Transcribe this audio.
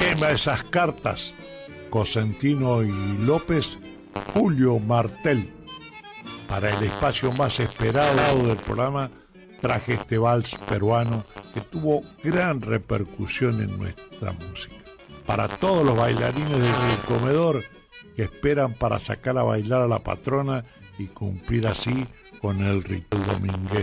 Quema esas cartas. Cosentino y López, Julio Martel. Para el espacio más esperado del programa traje este vals peruano que tuvo gran repercusión en nuestra música. Para todos los bailarines del comedor que esperan para sacar a bailar a la patrona y cumplir así con el ritual dominguero.